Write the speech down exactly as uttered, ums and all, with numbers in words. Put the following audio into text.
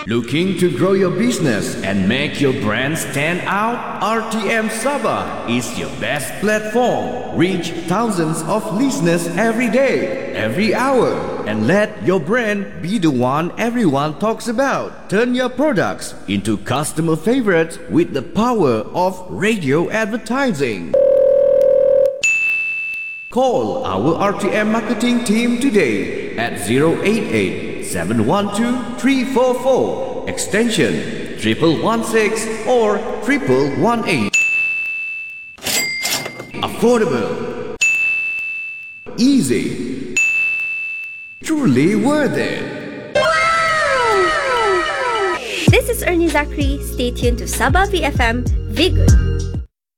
Looking to grow your business and make your brand stand out? R T M Sabah is your best platform. Reach thousands of listeners every day, every hour, and let your brand be the one everyone talks about. Turn your products into customer favorites with the power of radio advertising. Call our R T M marketing team today at zero eight eight seven one two three four four, extension triple one six or triple one eight. Affordable, easy, truly worth it. This is Ernie Zachary. Stay tuned to Sabah V F M. Be good.